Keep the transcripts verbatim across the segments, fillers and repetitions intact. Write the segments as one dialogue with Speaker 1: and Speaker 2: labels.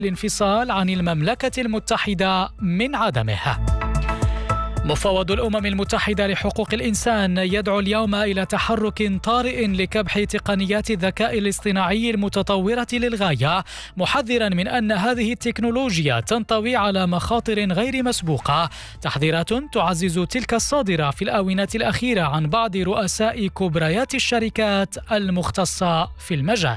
Speaker 1: الانفصال عن المملكة المتحدة من عدمه. مفوض الأمم المتحدة لحقوق الإنسان يدعو اليوم إلى تحرك طارئ لكبح تقنيات الذكاء الاصطناعي المتطورة للغاية، محذرا من أن هذه التكنولوجيا تنطوي على مخاطر غير مسبوقة، تحذيرات تعزز تلك الصادرة في الآونة الأخيرة عن بعض رؤساء كبريات الشركات المختصة في المجال.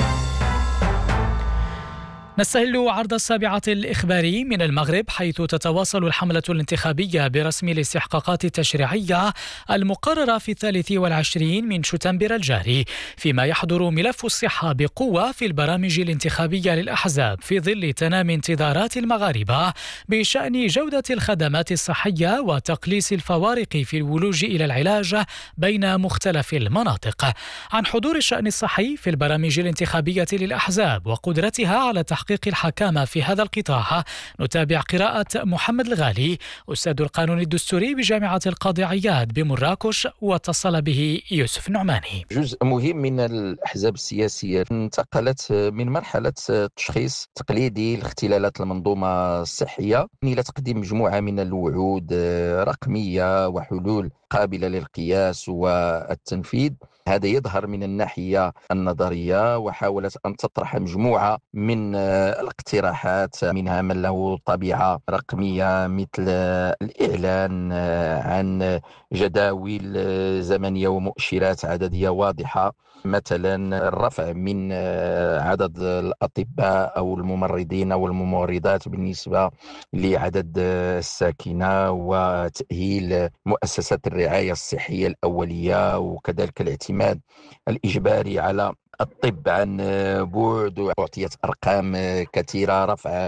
Speaker 1: نستهل عرض السابعة الإخباري من المغرب، حيث تتواصل الحملة الانتخابية برسم الاستحقاقات التشريعية المقررة في الثالث والعشرين من شتنبر الجاري، فيما يحضر ملف الصحة بقوة في البرامج الانتخابية للأحزاب في ظل تنامي انتظارات المغاربة بشأن جودة الخدمات الصحية وتقليص الفوارق في الولوج إلى العلاج بين مختلف المناطق. عن حضور الشأن الصحي في البرامج الانتخابية للأحزاب وقدرتها على تحقيق الحكامة في هذا القطاع، نتابع قراءة محمد الغالي أستاذ القانون الدستوري بجامعة القاضي عياض بمراكش، واتصل به يوسف نعماني.
Speaker 2: جزء مهم من الأحزاب السياسية انتقلت من مرحلة تشخيص تقليدي لاختلالات المنظومة الصحية إلى تقديم مجموعة من الوعود رقمية وحلول قابلة للقياس والتنفيذ. هذا يظهر من الناحية النظرية، وحاولت أن تطرح مجموعة من الاقتراحات، منها من له طبيعة رقمية مثل الإعلان عن جداول زمنية ومؤشرات عددية واضحة، مثلا الرفع من عدد الأطباء أو الممرضين أو الممرضات بالنسبة لعدد الساكنة، وتأهيل مؤسسات الرعاية الصحية الأولية، وكذلك الاعتماد الإجباري على الطب عن بعد، وأعطيت أرقام كثيرة رفع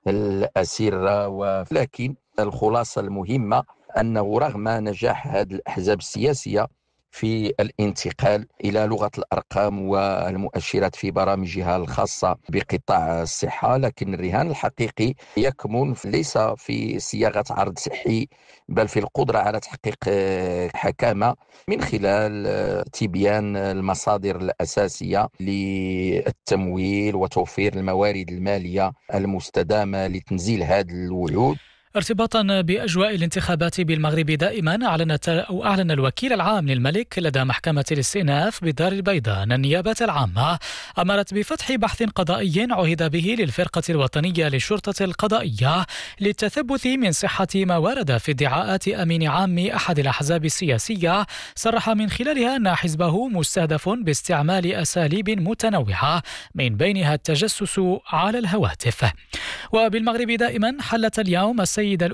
Speaker 2: الأسرة. ولكن الخلاصة المهمة أنه رغم نجاح هذه الأحزاب السياسية في الانتقال إلى لغة الأرقام والمؤشرات في برامجها الخاصة بقطاع الصحة، لكن الرهان الحقيقي يكمن ليس في صياغة عرض صحي، بل في القدرة على تحقيق حكامة من خلال تبيان المصادر الأساسية للتمويل وتوفير الموارد المالية المستدامة لتنزيل هذه الوعود.
Speaker 1: ارتباطا بأجواء الانتخابات بالمغرب دائما، أعلنت أو أعلن الوكيل العام للملك لدى محكمة الاستئناف بالدار البيضاء أن النيابة العامة أمرت بفتح بحث قضائي عهد به للفرقة الوطنية للشرطة القضائية للتثبت من صحة ما ورد في ادعاءات أمين عام أحد الأحزاب السياسية، صرح من خلالها أن حزبه مستهدف باستعمال أساليب متنوعة من بينها التجسس على الهواتف. وبالمغرب دائما، حلت اليوم السيدة